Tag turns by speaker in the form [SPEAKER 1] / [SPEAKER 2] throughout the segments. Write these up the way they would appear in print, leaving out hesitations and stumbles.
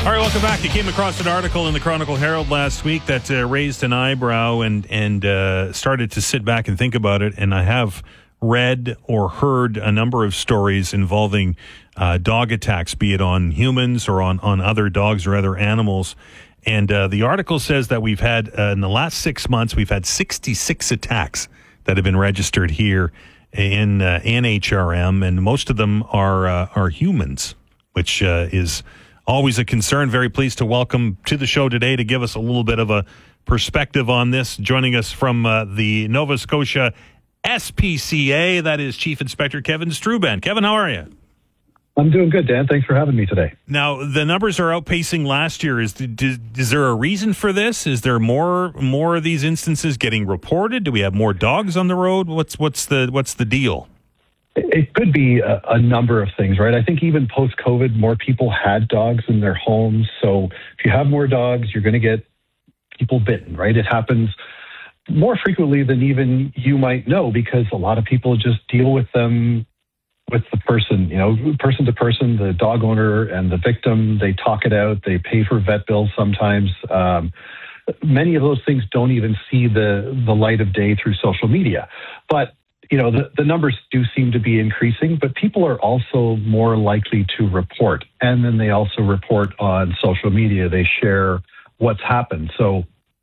[SPEAKER 1] All right, welcome back. You came across an article in the Chronicle Herald last week that raised an eyebrow and started to sit back and think about it. And I have read or heard a number of stories involving dog attacks, be it on humans or on other dogs or other animals. And the article says that we've had, in the last 6 months, we've had 66 attacks that have been registered here in NHRM, and most of them are humans, which is always a concern. Very pleased to welcome to the show today to give us a little bit of a perspective on this. Joining us from the Nova Scotia SPCA, that is Chief Inspector Kevin Struban. Kevin, how are you?
[SPEAKER 2] I'm doing good, Dan. Thanks for having me today.
[SPEAKER 1] Now, the numbers are outpacing last year. Is there a reason for this? Is there more of these instances getting reported? Do we have more dogs on the road? What's the deal?
[SPEAKER 2] It could be a number of things, right? I think even post-COVID, more people had dogs in their homes. So if you have more dogs, you're going to get people bitten, right? It happens more frequently than even you might know because a lot of people just deal with them with the person, person to person, the dog owner and the victim. They talk it out. They pay for vet bills sometimes. Many of those things don't even see the light of day through social media. But the numbers do seem to be increasing, but people are also more likely to report. And then they also report on social media. They share what's happened. So,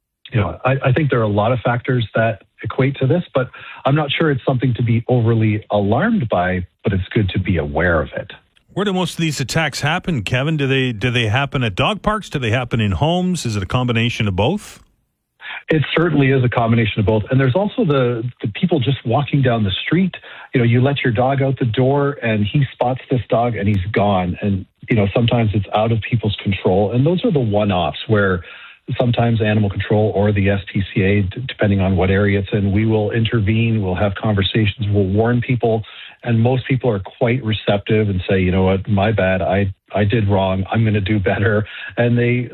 [SPEAKER 2] I think there are a lot of factors that equate to this, but I'm not sure it's something to be overly alarmed by, but it's good to be aware of it.
[SPEAKER 1] Where do most of these attacks happen, Kevin? Do they happen at dog parks? Do they happen in homes? Is it a combination of both?
[SPEAKER 2] It certainly is a combination of both. And there's also the people just walking down the street. You let your dog out the door and he spots this dog and he's gone. And, sometimes it's out of people's control. And those are the one-offs where sometimes animal control or the SPCA, depending on what area it's in, we will intervene, we'll have conversations, we'll warn people. And most people are quite receptive and say, you know what, my bad, I did wrong, I'm going to do better. And they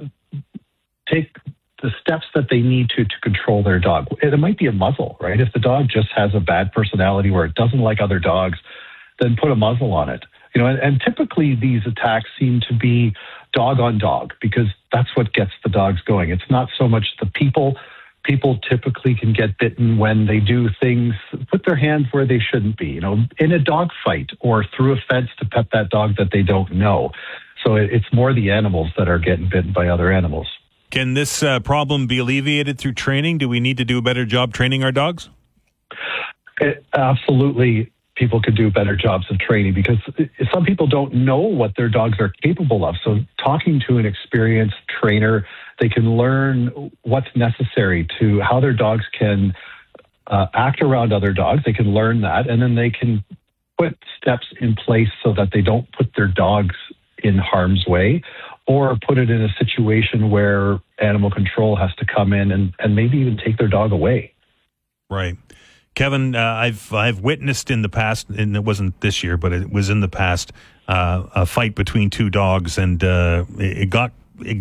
[SPEAKER 2] take the steps that they need to control their dog. It might be a muzzle, right? If the dog just has a bad personality where it doesn't like other dogs, then put a muzzle on it. And typically these attacks seem to be dog on dog because that's what gets the dogs going. It's not so much the people. People typically can get bitten when they do things, put their hands where they shouldn't be, in a dog fight or through a fence to pet that dog that they don't know. So it's more the animals that are getting bitten by other animals.
[SPEAKER 1] Can this problem be alleviated through training? Do we need to do a better job training our dogs?
[SPEAKER 2] Absolutely. People could do better jobs of training because some people don't know what their dogs are capable of. So talking to an experienced trainer, they can learn what's necessary to how their dogs can act around other dogs. They can learn that, and then they can put steps in place so that they don't put their dogs in harm's way or put it in a situation where animal control has to come in and maybe even take their dog away.
[SPEAKER 1] Right. Kevin, I've witnessed in the past, and it wasn't this year, but it was in the past, a fight between two dogs, and it got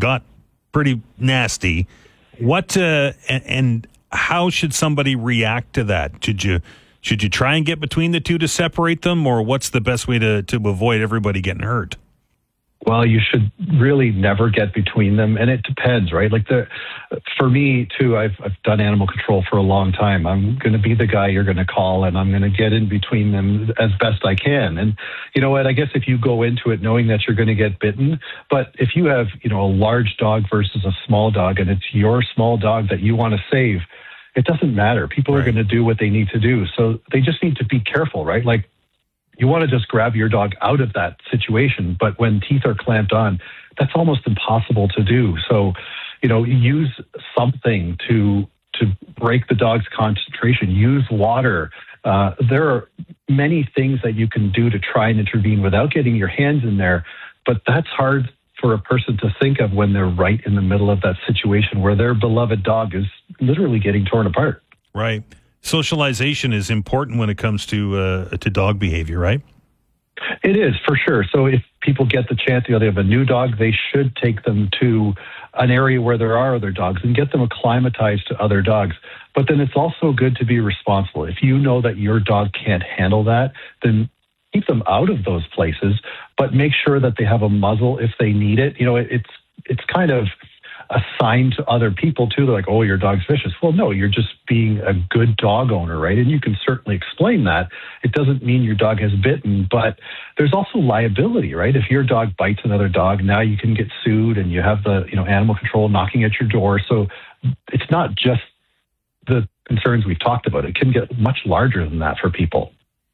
[SPEAKER 1] pretty nasty. What and how should somebody react to that? Should you try and get between the two to separate them, or what's the best way to avoid everybody getting hurt?
[SPEAKER 2] Well, you should really never get between them, and it depends, right? For me too, I've done animal control for a long time. I'm going to be the guy you're going to call, and I'm going to get in between them as best I can. And you know what? I guess if you go into it knowing that you're going to get bitten, but if you have a large dog versus a small dog, and it's your small dog that you want to save, it doesn't matter. People are going to do what they need to do, so they just need to be careful, right? You want to just grab your dog out of that situation, but when teeth are clamped on, that's almost impossible to do. So, use something to break the dog's concentration. Use water. There are many things that you can do to try and intervene without getting your hands in there, but that's hard for a person to think of when they're right in the middle of that situation where their beloved dog is literally getting torn apart.
[SPEAKER 1] Right. Socialization is important when it comes to dog behavior, right?
[SPEAKER 2] It is, for sure. So if people get the chance, they have a new dog, they should take them to an area where there are other dogs and get them acclimatized to other dogs. But then it's also good to be responsible. If you know that your dog can't handle that, then keep them out of those places, but make sure that they have a muzzle if they need it. it's kind of assigned to other people too. They're like, oh, your dog's vicious. Well, no, you're just being a good dog owner, right? And you can certainly explain that. It doesn't mean your dog has bitten, but there's also liability, right? If your dog bites another dog, now you can get sued, and you have the animal control knocking at your door. So it's not just the concerns we've talked about. It can get much larger than that for people.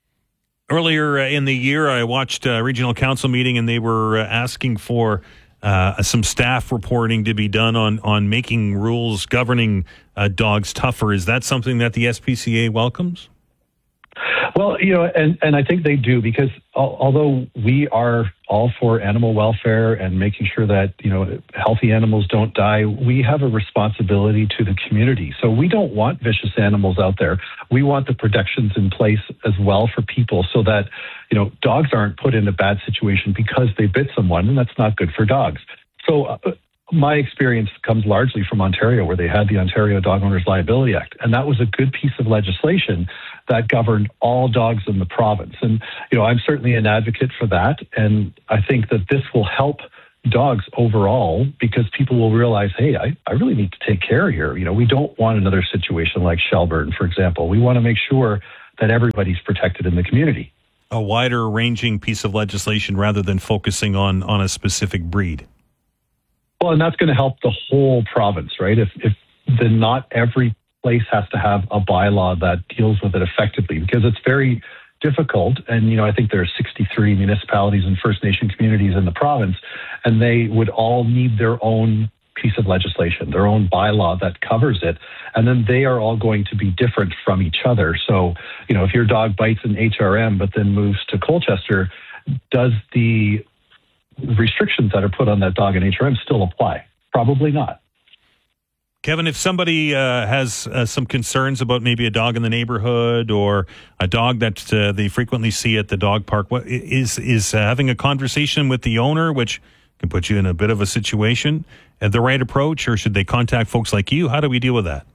[SPEAKER 1] Earlier in the year, I watched a regional council meeting, and they were asking for some staff reporting to be done on making rules governing dogs tougher. Is that something that the SPCA welcomes?
[SPEAKER 2] Well, and I think they do, because although we are all for animal welfare and making sure that, healthy animals don't die, we have a responsibility to the community. So we don't want vicious animals out there. We want the protections in place as well for people, so that, dogs aren't put in a bad situation because they bit someone, and that's not good for dogs. So my experience comes largely from Ontario, where they had the Ontario Dog Owners Liability Act. And that was a good piece of legislation that governed all dogs in the province. And, I'm certainly an advocate for that. And I think that this will help dogs overall, because people will realize, hey, I really need to take care here. We don't want another situation like Shelburne, for example. We want to make sure that everybody's protected in the community.
[SPEAKER 1] A wider ranging piece of legislation rather than focusing on a specific breed.
[SPEAKER 2] Well, and that's going to help the whole province, right? If then not every place has to have a bylaw that deals with it effectively, because it's very difficult. And, I think there are 63 municipalities and First Nation communities in the province, and they would all need their own piece of legislation, their own bylaw that covers it. And then they are all going to be different from each other. So, if your dog bites an HRM but then moves to Colchester, does the restrictions that are put on that dog in HRM still apply? Probably not.
[SPEAKER 1] Kevin, if somebody has some concerns about maybe a dog in the neighborhood or a dog that they frequently see at the dog park, what is having a conversation with the owner, which can put you in a bit of a situation, the right approach, or should they contact folks like you? How do we deal with that?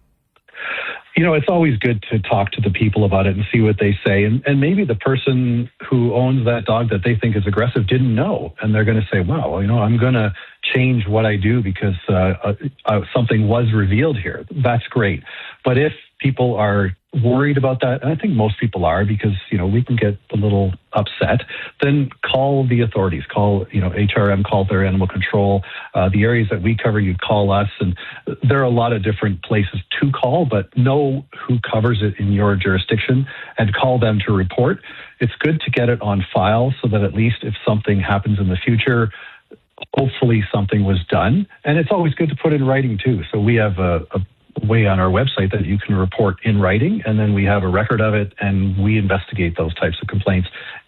[SPEAKER 2] It's always good to talk to the people about it and see what they say. And maybe the person who owns that dog that they think is aggressive didn't know. And they're going to say, wow, I'm going to change what I do because something was revealed here. That's great. But if people are worried about that, and I think most people are, because, we can get a little upset, then call the authorities, call, HRM, call their animal control. The areas that we cover, you call us. And there are a lot of different places to call, but know who covers it in your jurisdiction and call them to report. It's good to get it on file so that at least if something happens in the future, hopefully something was done. And it's always good to put in writing too. So we have a way on our website that you can report in writing, and then we have a record of it, and we investigate those types of complaints.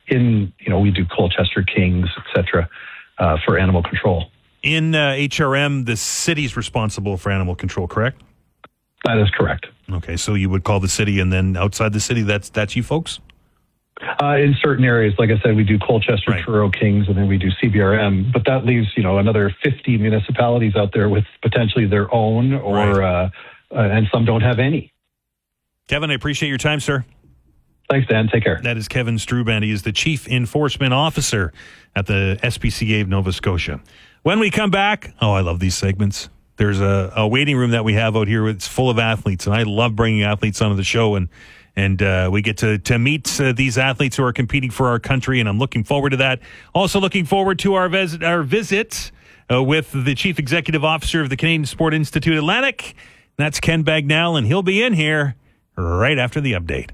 [SPEAKER 2] We do Colchester, Kings, etc. For animal control.
[SPEAKER 1] In HRM, the city's responsible for animal control, correct?
[SPEAKER 2] That is correct.
[SPEAKER 1] Okay, so you would call the city, and then outside the city, that's you folks?
[SPEAKER 2] In certain areas, like I said, we do Colchester, right, Truro, Kings, and then we do CBRM. But that leaves, another 50 municipalities out there with potentially their own, or right, and some don't have any.
[SPEAKER 1] Kevin, I appreciate your time, sir.
[SPEAKER 2] Thanks, Dan. Take care.
[SPEAKER 1] That is Kevin Struband. He is the Chief Enforcement Officer at the SPCA of Nova Scotia. When we come back, I love these segments. There's a waiting room that we have out here. It's full of athletes, and I love bringing athletes onto the show, and we get to meet these athletes who are competing for our country, and I'm looking forward to that. Also looking forward to our visit with the Chief Executive Officer of the Canadian Sport Institute Atlantic. That's Ken Bagnall, and he'll be in here right after the update.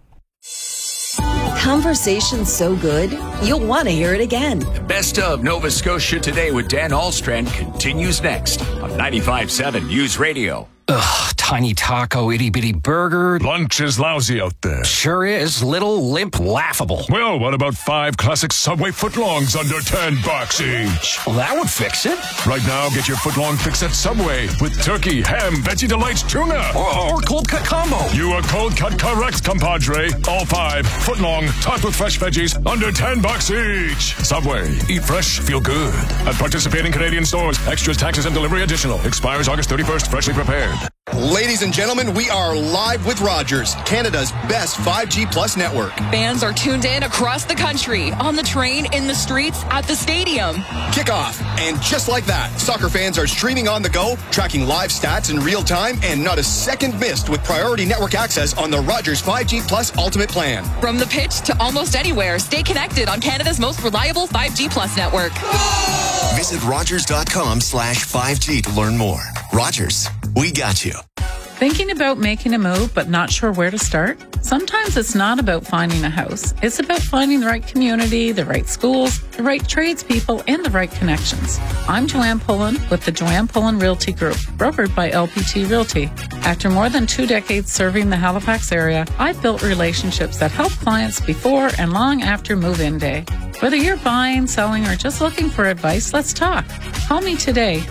[SPEAKER 3] Conversation so good, you'll want to hear it again.
[SPEAKER 4] The best of Nova Scotia Today with Dan Ahlstrand continues next on 95.7 News Radio.
[SPEAKER 5] Ugh, tiny taco, itty-bitty burger.
[SPEAKER 6] Lunch is lousy out there.
[SPEAKER 5] Sure is. Little, limp, laughable.
[SPEAKER 6] Well, what about 5 classic Subway footlongs under $10 each?
[SPEAKER 5] Well, that would fix it.
[SPEAKER 6] Right now, get your footlong fix at Subway with turkey, ham, Veggie Delights, tuna.
[SPEAKER 5] Or cold cut combo.
[SPEAKER 6] You are cold cut correct, compadre. All 5 footlong, topped with fresh veggies, under $10 each. Subway. Eat fresh, feel good. At participating Canadian stores. Extras, taxes, and delivery additional. Expires August 31st. Freshly prepared.
[SPEAKER 7] Ladies and gentlemen, we are live with Rogers, Canada's best 5G Plus network.
[SPEAKER 8] Fans are tuned in across the country, on the train, in the streets, at the stadium.
[SPEAKER 7] Kickoff. And just like that, soccer fans are streaming on the go, tracking live stats in real time, and not a second missed with priority network access on the Rogers 5G Plus Ultimate Plan.
[SPEAKER 8] From the pitch to almost anywhere, stay connected on Canada's most reliable 5G Plus network.
[SPEAKER 9] Visit Rogers.com/5G to learn more. Rogers, we got you.
[SPEAKER 10] Thinking about making a move but not sure where to start? Sometimes it's not about finding a house. It's about finding the right community, the right schools, the right tradespeople, and the right connections. I'm Joanne Pullen with the Joanne Pullen Realty Group, brokered by LPT Realty. After more than 2 decades serving the Halifax area, I've built relationships that help clients before and long after move-in day. Whether you're buying, selling, or just looking for advice, let's talk. Call me today,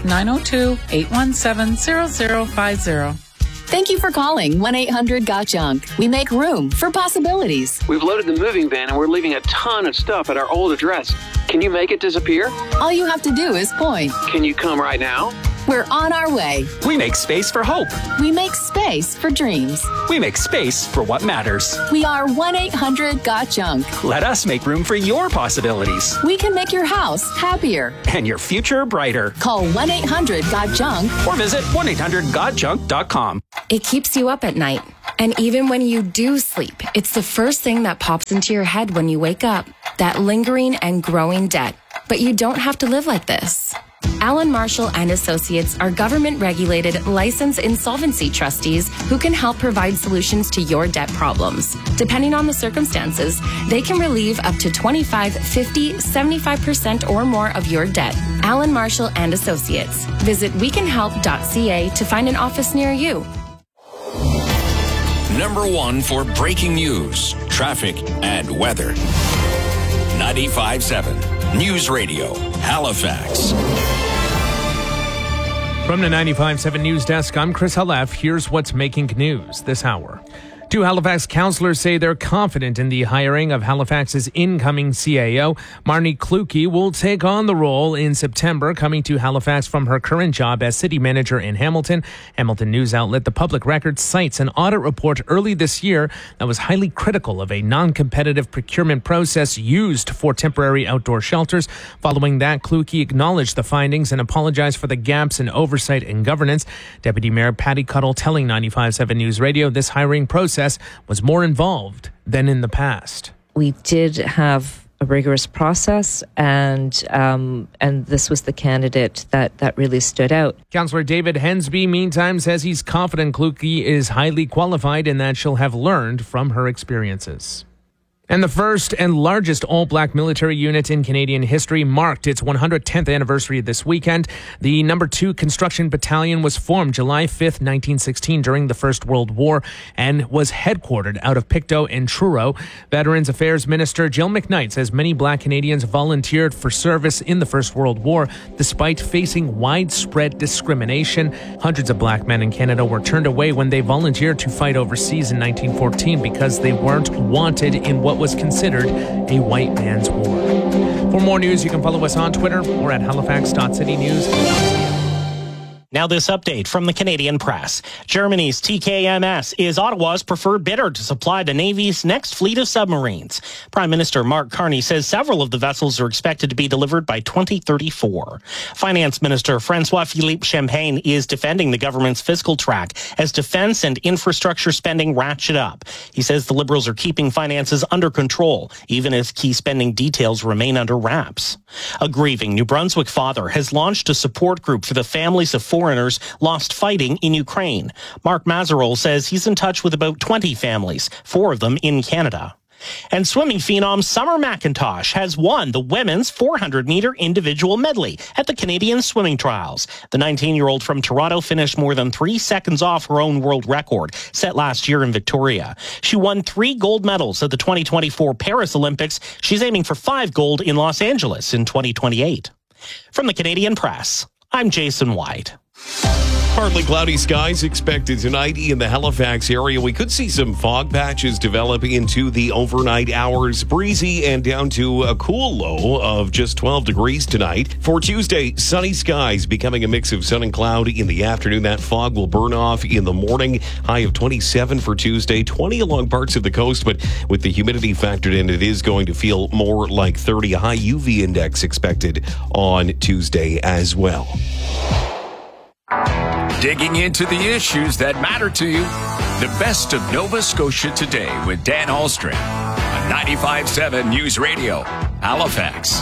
[SPEAKER 10] 902-817-0050.
[SPEAKER 3] Thank you for calling 1-800-GOT-JUNK. We make room for possibilities.
[SPEAKER 11] We've loaded the moving van and we're leaving a ton of stuff at our old address. Can you make it disappear?
[SPEAKER 3] All you have to do is point.
[SPEAKER 11] Can you come right now?
[SPEAKER 3] We're on our way.
[SPEAKER 5] We make space for hope.
[SPEAKER 3] We make space for dreams.
[SPEAKER 5] We make space for what matters.
[SPEAKER 3] We are 1-800-GOT-JUNK.
[SPEAKER 5] Let us make room for your possibilities.
[SPEAKER 3] We can make your house happier.
[SPEAKER 5] And your future brighter.
[SPEAKER 3] Call 1-800-GOT-JUNK.
[SPEAKER 5] Or visit 1-800-GOT-JUNK.com.
[SPEAKER 12] It keeps you up at night. And even when you do sleep, it's the first thing that pops into your head when you wake up. That lingering and growing debt. But you don't have to live like this. Allen Marshall and Associates are government-regulated, licensed insolvency trustees who can help provide solutions to your debt problems. Depending on the circumstances, they can relieve up to 25, 50, 75% or more of your debt. Allen Marshall and Associates. Visit wecanhelp.ca to find an office near you.
[SPEAKER 4] Number 1 for breaking news, traffic, and weather. 95.7 News Radio, Halifax.
[SPEAKER 13] From the 95.7 News Desk, I'm Chris Halef. Here's what's making news this hour. 2 Halifax councillors say they're confident in the hiring of Halifax's incoming CAO. Marnie Kluge will take on the role in September, coming to Halifax from her current job as city manager in Hamilton. Hamilton news outlet The Public Record cites an audit report early this year that was highly critical of a non-competitive procurement process used for temporary outdoor shelters. Following that, Kluge acknowledged the findings and apologized for the gaps in oversight and governance. Deputy Mayor Patty Cuddle telling 95.7 News Radio this hiring process was more involved than in the past.
[SPEAKER 14] We did have a rigorous process, and this was the candidate that really stood out.
[SPEAKER 13] Councillor David Hensby, meantime, says he's confident Kluge is highly qualified and that she'll have learned from her experiences. And the first and largest all-black military unit in Canadian history marked its 110th anniversary this weekend. The No. 2 Construction Battalion was formed July 5th, 1916 during the First World War and was headquartered out of Pictou and Truro. Veterans Affairs Minister Jill McKnight says many black Canadians volunteered for service in the First World War despite facing widespread discrimination. Hundreds of black men in Canada were turned away when they volunteered to fight overseas in 1914 because they weren't wanted in what was considered a white man's war. For more news, you can follow us on Twitter or at halifax.citynews.
[SPEAKER 15] Now this update from the Canadian Press. Germany's TKMS is Ottawa's preferred bidder to supply the Navy's next fleet of submarines. Prime Minister Mark Carney says several of the vessels are expected to be delivered by 2034. Finance Minister Francois-Philippe Champagne is defending the government's fiscal track as defense and infrastructure spending ratchet up. He says the Liberals are keeping finances under control, even as key spending details remain under wraps. A grieving New Brunswick father has launched a support group for the families of foreigners lost fighting in Ukraine. Mark Mazarol says he's in touch with about 20 families, 4 of them in Canada. And swimming phenom Summer McIntosh has won the women's 400-meter individual medley at the Canadian Swimming Trials. The 19-year-old from Toronto finished more than 3 seconds off her own world record, set last year in Victoria. She won 3 gold medals at the 2024 Paris Olympics. She's aiming for 5 gold in Los Angeles in 2028. From the Canadian Press, I'm Jason White.
[SPEAKER 16] Partly cloudy skies expected tonight in the Halifax area. We could see some fog patches develop into the overnight hours. Breezy and down to a cool low of just 12 degrees tonight. For Tuesday, sunny skies becoming a mix of sun and cloud in the afternoon. That fog will burn off in the morning. High of 27 for Tuesday, 20 along parts of the coast, but with the humidity factored in, it is going to feel more like 30. A high UV index expected on Tuesday as well.
[SPEAKER 4] Digging into the issues that matter to you. The best of Nova Scotia today with Dan Ahlstrom on 95.7 News Radio, Halifax.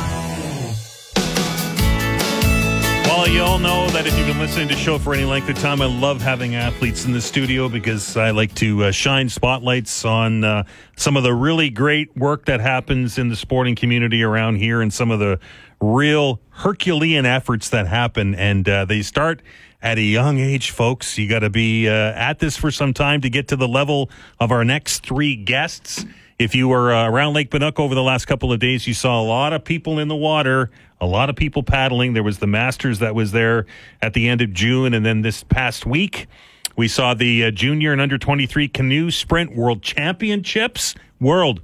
[SPEAKER 1] Well, you all know that if you've been listening to the show for any length of time, I love having athletes in the studio because I like to shine spotlights on some of the really great work that happens in the sporting community around here and some of the real Herculean efforts that happen. And they start at a young age, folks. You got to be at this for some time to get to the level of our next three guests. If you were around Lake Bannock over the last couple of days, you saw a lot of people in the water, a lot of people paddling. There was the Masters that was there at the end of June. And then this past week, we saw the junior and under 23 canoe sprint world championships. World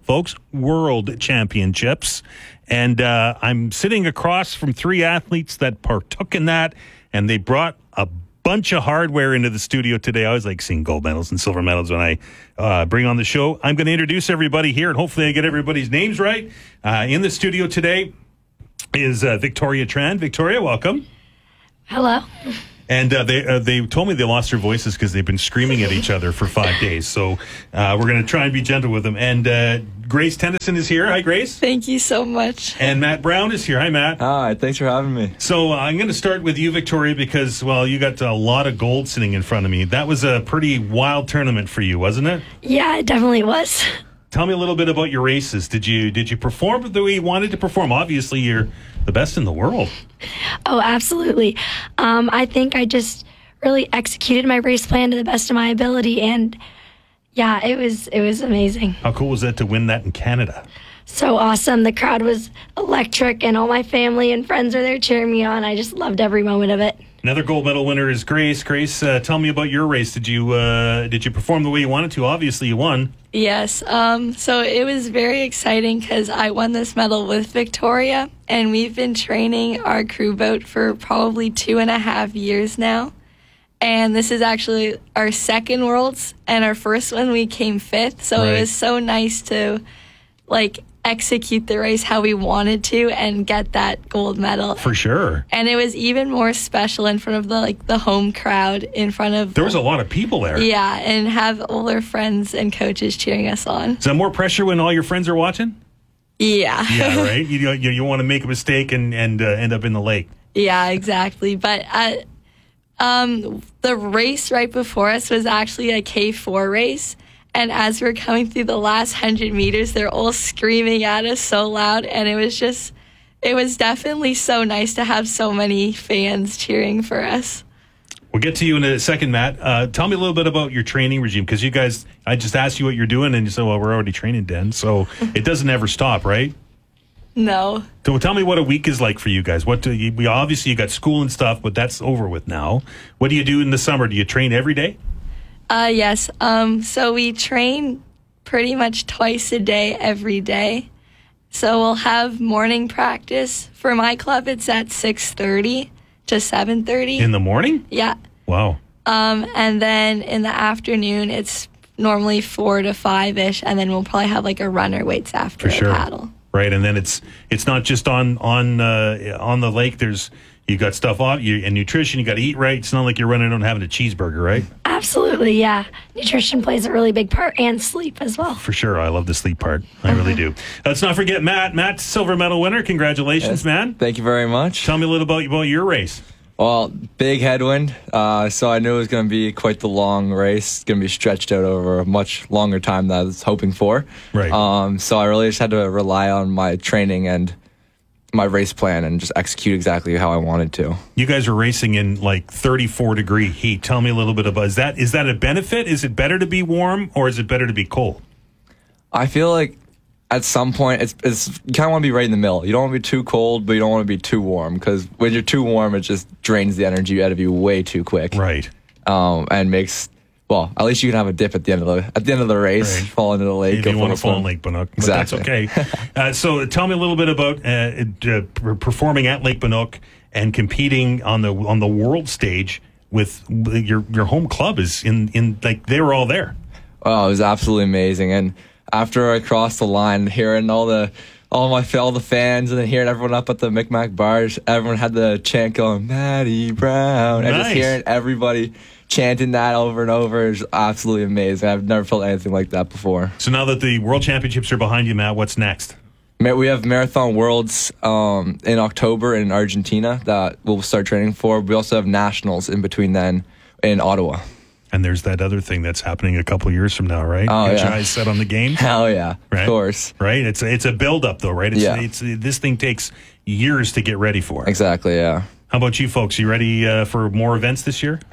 [SPEAKER 1] championships. And I'm sitting across from three athletes that partook in that, and they brought a bunch of hardware into the studio today. I always like seeing gold medals and silver medals when I bring on the show. I'm going to introduce everybody here, and hopefully I get everybody's names right. In the studio today is Victoria Tran. Victoria, welcome.
[SPEAKER 17] Hello.
[SPEAKER 1] And they told me they lost their voices because they've been screaming at each other for 5 days. So we're going to try and be gentle with them. And Grace Tennyson is here. Hi, Grace.
[SPEAKER 17] Thank you so much.
[SPEAKER 1] And Matt Brown is here. Hi, Matt.
[SPEAKER 18] Hi, thanks for having me.
[SPEAKER 1] So I'm going to start with you, Victoria, because, well, you got a lot of gold sitting in front of me. That was a pretty wild tournament for you, wasn't it?
[SPEAKER 17] Yeah, it definitely was.
[SPEAKER 1] Tell me a little bit about your races. Did you perform the way you wanted to perform? Obviously, you're the best in the world.
[SPEAKER 17] Oh, absolutely. I think I just really executed my race plan to the best of my ability, and yeah, it was amazing.
[SPEAKER 1] How cool was that to win that in Canada?
[SPEAKER 17] So awesome. The crowd was electric, and all my family and friends are there cheering me on. I just loved every moment of it.
[SPEAKER 1] Another gold medal winner is Grace. Grace, tell me about your race. Did you perform the way you wanted to? Obviously, you won.
[SPEAKER 17] Yes. So it was very exciting because I won this medal with Victoria, and we've been training our crew boat for probably 2.5 years now. And this is actually our second Worlds, and our first one we came 5th. So It was so nice to execute the race how we wanted to and get that gold medal.
[SPEAKER 1] For sure.
[SPEAKER 17] And it was even more special in front of the home crowd, in front of...
[SPEAKER 1] There was a lot of people there.
[SPEAKER 17] Yeah, and have all our friends and coaches cheering us on.
[SPEAKER 1] Is that more pressure when all your friends are watching?
[SPEAKER 17] Yeah.
[SPEAKER 1] Yeah, right? You want to make a mistake and end up in the lake.
[SPEAKER 17] Yeah, exactly. But the race right before us was actually a K4 race. And as we were coming through the last 100 meters, they're all screaming at us so loud. And it was definitely so nice to have so many fans cheering for us.
[SPEAKER 1] We'll get to you in a second, Matt. Tell me a little bit about your training regime, because you guys, I just asked you what you're doing, and you said, well, we're already training, Dan. So it doesn't ever stop, right?
[SPEAKER 17] No.
[SPEAKER 1] So tell me what a week is like for you guys. Obviously, you got school and stuff, but that's over with now. What do you do in the summer? Do you train every day?
[SPEAKER 17] Yes. So we train pretty much twice a day, every day. So we'll have morning practice. For my club, it's at 6:30 to 7:30.
[SPEAKER 1] In the morning?
[SPEAKER 17] Yeah.
[SPEAKER 1] Wow.
[SPEAKER 17] And then in the afternoon, it's normally 4 to 5-ish, and then we'll probably have a runner weights after
[SPEAKER 1] For sure.
[SPEAKER 17] paddle.
[SPEAKER 1] Right, and then it's not just on the lake. You got stuff off and nutrition. You got to eat right. It's not like you're running around having a cheeseburger, right?
[SPEAKER 17] Absolutely, yeah. Nutrition plays a really big part, and sleep as well.
[SPEAKER 1] For sure, I love the sleep part. I really do. Let's not forget Matt. Matt, silver medal winner. Congratulations, man.
[SPEAKER 18] Thank you very much.
[SPEAKER 1] Tell me a little about your race.
[SPEAKER 18] Well, big headwind, so I knew it was going to be quite the long race. It's going to be stretched out over a much longer time than I was hoping for.
[SPEAKER 1] Right.
[SPEAKER 18] So I really just had to rely on my training and my race plan and just execute exactly how I wanted to.
[SPEAKER 1] You guys are racing in 34-degree heat. Tell me a little bit about, is that a benefit? Is it better to be warm, or is it better to be cold?
[SPEAKER 18] I feel like at some point, it's you kind of want to be right in the middle. You don't want to be too cold, but you don't want to be too warm, because when you're too warm, it just drains the energy out of you way too quick.
[SPEAKER 1] Right.
[SPEAKER 18] and makes. Well, at least you can have a dip at the end of the race, right. Fall into the lake.
[SPEAKER 1] If you want to fall in Lake Banook, but
[SPEAKER 18] exactly.
[SPEAKER 1] That's okay. So tell me a little bit about performing at Lake Banook and competing on the world stage with your home club. Is in like they were all there.
[SPEAKER 18] Oh, it was absolutely amazing. And after I crossed the line, hearing all the fans, and then hearing everyone up at the Micmac bars, everyone had the chant going, Maddie Brown.
[SPEAKER 1] Nice.
[SPEAKER 18] And just hearing everybody chanting that over and over is absolutely amazing. I've never felt anything like that before.
[SPEAKER 1] So now that the World Championships are behind you, Matt, what's next?
[SPEAKER 18] We have Marathon Worlds in October in Argentina that we'll start training for. We also have Nationals in between then in Ottawa.
[SPEAKER 1] And there's that other thing that's happening a couple years from now, right?
[SPEAKER 18] Oh,
[SPEAKER 1] Get
[SPEAKER 18] yeah.
[SPEAKER 1] your eyes set on the game.
[SPEAKER 18] Hell yeah,
[SPEAKER 1] right?
[SPEAKER 18] Of course.
[SPEAKER 1] Right? It's a build-up, though, right? This thing takes years to get ready for.
[SPEAKER 18] Exactly, yeah.
[SPEAKER 1] How about you folks? You ready for more events this year?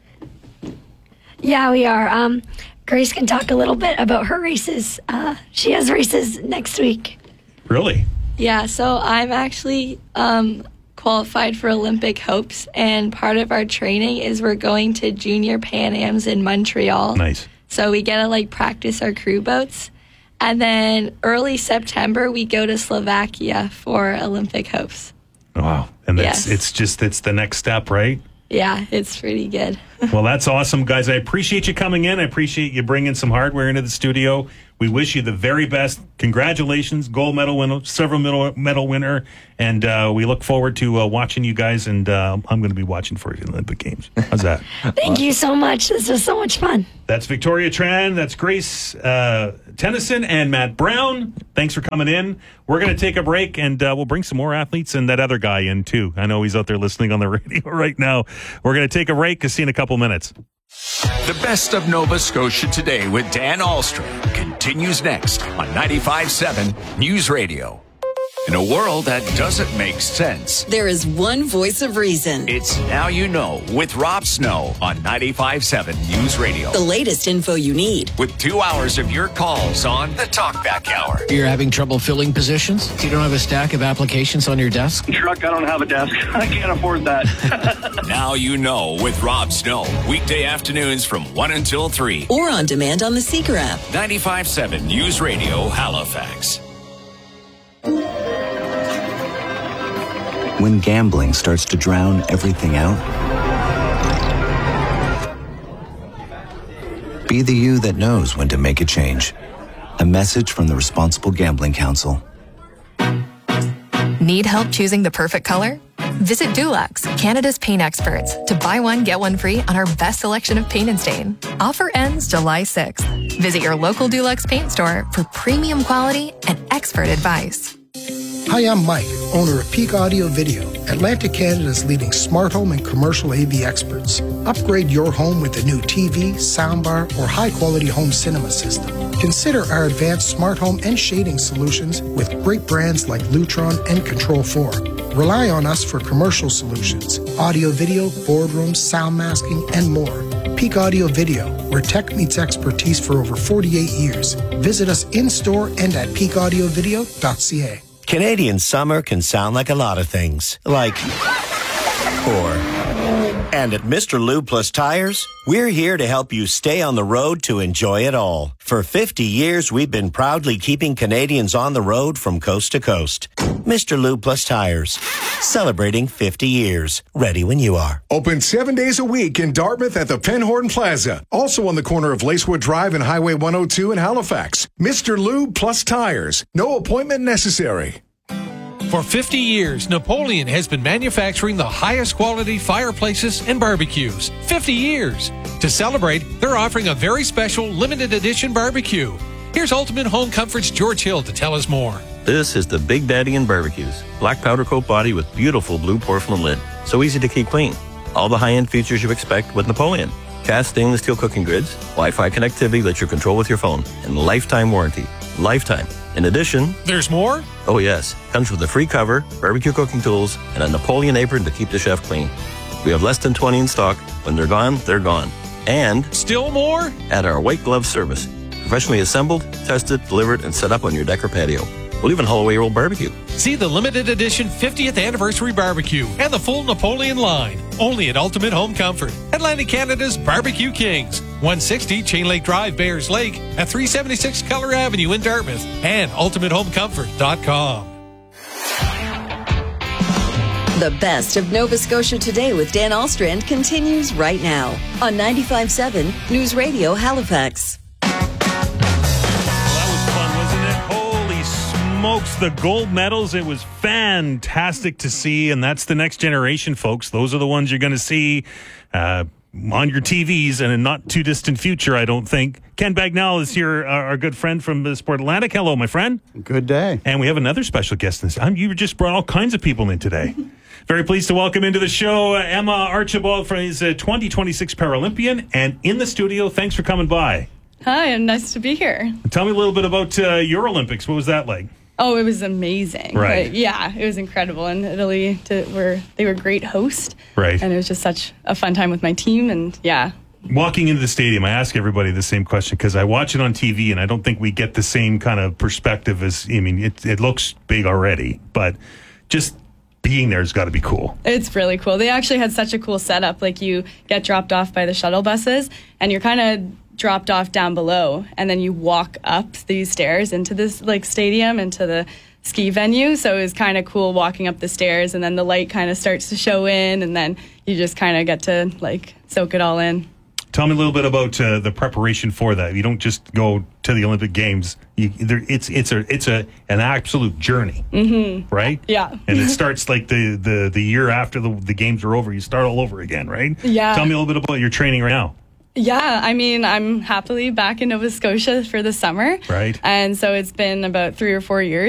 [SPEAKER 19] Yeah, we are. Grace can talk a little bit about her races. She has races next week.
[SPEAKER 1] Really?
[SPEAKER 17] Yeah, so I'm actually qualified for Olympic hopes, and part of our training is we're going to Junior Pan Ams in Montreal.
[SPEAKER 1] Nice.
[SPEAKER 17] So we get to practice our crew boats, and then early September we go to Slovakia for Olympic hopes.
[SPEAKER 1] Wow. And
[SPEAKER 17] Yes.
[SPEAKER 1] it's the next step, right?
[SPEAKER 17] Yeah, it's pretty good.
[SPEAKER 1] Well, that's awesome, guys. I appreciate you coming in. I appreciate you bringing some hardware into the studio. We wish you the very best. Congratulations, gold medal winner, silver medal winner, and we look forward to watching you guys, and I'm going to be watching for you in the Olympic Games. How's that?
[SPEAKER 19] Thank you so much. This was so much fun.
[SPEAKER 1] That's Victoria Tran, that's Grace Tennyson, and Matt Brown. Thanks for coming in. We're going to take a break, and we'll bring some more athletes and that other guy in, too. I know he's out there listening on the radio right now. We're going to take a break. See you in a couple minutes.
[SPEAKER 4] The best of Nova Scotia today with Dan Ahlstrom continues next on 95.7 News Radio. In a world that doesn't make sense,
[SPEAKER 20] there is one voice of reason.
[SPEAKER 4] It's Now You Know with Rob Snow on 95.7 News Radio.
[SPEAKER 20] The latest info you need.
[SPEAKER 4] With 2 hours of your calls on the Talkback Hour.
[SPEAKER 21] You're having trouble filling positions? You don't have a stack of applications on your desk?
[SPEAKER 22] Truck, I don't have a desk. I can't afford that.
[SPEAKER 4] Now You Know with Rob Snow. Weekday afternoons from 1 until 3.
[SPEAKER 20] Or on demand on the Seeker app.
[SPEAKER 4] 95.7 News Radio, Halifax.
[SPEAKER 23] When gambling starts to drown everything out, be the you that knows when to make a change. A message from the Responsible Gambling Council.
[SPEAKER 24] Need help choosing the perfect color? Visit Dulux, Canada's paint experts, to buy one, get one free on our best selection of paint and stain. Offer ends July 6th. Visit your local Dulux paint store for premium quality and expert advice.
[SPEAKER 25] Hi, I'm Mike, owner of Peak Audio Video, Atlantic Canada's leading smart home and commercial AV experts. Upgrade your home with a new TV, soundbar, or high-quality home cinema system. Consider our advanced smart home and shading solutions with great brands like Lutron and Control4. Rely on us for commercial solutions, audio, video, boardrooms, sound masking, and more. Peak Audio Video, where tech meets expertise for over 48 years. Visit us in-store and at peakaudiovideo.ca.
[SPEAKER 26] Canadian summer can sound like a lot of things, like and at Mr. Lube Plus Tires, we're here to help you stay on the road to enjoy it all. For 50 years, we've been proudly keeping Canadians on the road from coast to coast. Mr. Lube Plus Tires, celebrating 50 years. Ready when you are.
[SPEAKER 27] Open 7 days a week in Dartmouth at the Penhorn Plaza. Also on the corner of Lacewood Drive and Highway 102 in Halifax. Mr. Lube Plus Tires. No appointment necessary.
[SPEAKER 28] For 50 years, Napoleon has been manufacturing the highest quality fireplaces and barbecues. 50 years. To celebrate, they're offering a very special limited edition barbecue. Here's Ultimate Home Comfort's George Hill to tell us more.
[SPEAKER 29] This is the Big Daddy in Barbecues. Black powder coat body with beautiful blue porcelain lid. So easy to keep clean. All the high-end features you expect with Napoleon. Cast stainless steel cooking grids, Wi-Fi connectivity lets you control with your phone, and lifetime warranty. Lifetime. In addition,
[SPEAKER 28] there's more?
[SPEAKER 29] Oh yes. Comes with a free cover, barbecue cooking tools, and a Napoleon apron to keep the chef clean. We have less than 20 in stock. When they're gone, they're gone. And
[SPEAKER 28] still more?
[SPEAKER 29] At our white glove service. Professionally assembled, tested, delivered, and set up on your deck or patio. We'll even haul away your old barbecue.
[SPEAKER 28] See the limited edition 50th anniversary barbecue and the full Napoleon line. Only at Ultimate Home Comfort, Atlantic Canada's Barbecue Kings. 160 Chain Lake Drive, Bayers Lake, at 376 Keller Avenue in Dartmouth, and ultimatehomecomfort.com.
[SPEAKER 20] The best of Nova Scotia Today with Dan Alstrand continues right now on 95.7 News Radio Halifax.
[SPEAKER 1] Holy smokes, the gold medals. It was fantastic to see, and that's the next generation, folks. Those are the ones you're going to see on your TVs in a not too distant future, I don't think. Ken Bagnall is here, our good friend from Sport Atlantic. Hello, my friend.
[SPEAKER 2] Good day.
[SPEAKER 1] And we have another special guest this time. You just brought all kinds of people in today. Very pleased to welcome into the show Emma Archibald, from his 2026 Paralympian, and in the studio. Thanks for coming by.
[SPEAKER 3] Hi, and nice to be here.
[SPEAKER 1] Tell me a little bit about your Olympics. What was that like?
[SPEAKER 3] Oh, it was amazing.
[SPEAKER 1] Right.
[SPEAKER 3] But yeah, it was incredible. And Italy, they were great host.
[SPEAKER 1] Right.
[SPEAKER 3] And it was just such a fun time with my team. And yeah.
[SPEAKER 1] Walking into the stadium, I ask everybody the same question because I watch it on TV and I don't think we get the same kind of perspective as, I mean, it looks big already, but just being there has got to be cool.
[SPEAKER 3] It's really cool. They actually had such a cool setup. Like, you get dropped off by the shuttle buses and you're kind of dropped off down below, and then you walk up these stairs into this like stadium, into the ski venue. So it was kind of cool walking up the stairs, and then the light kind of starts to show in, and then you just kind of get to like soak it all in.
[SPEAKER 1] Tell me a little bit about the preparation for that. You don't just go to the Olympic Games. It's an absolute journey, right?
[SPEAKER 3] Yeah.
[SPEAKER 1] And it starts like the year after the games are over. You start all over again, right?
[SPEAKER 3] Yeah.
[SPEAKER 1] Tell me a little bit about your training right now.
[SPEAKER 3] Yeah, I mean, I'm happily back in Nova Scotia for the summer.
[SPEAKER 1] Right.
[SPEAKER 3] And so it's been about 3 or 4 years